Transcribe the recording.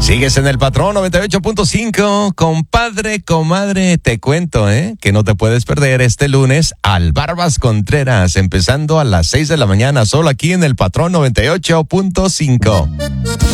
Sigues en el Patrón 98.5. Compadre, comadre, te cuento, que no te puedes perder este lunes al Barbas Contreras, empezando a las 6 de la mañana, solo aquí en el Patrón 98.5.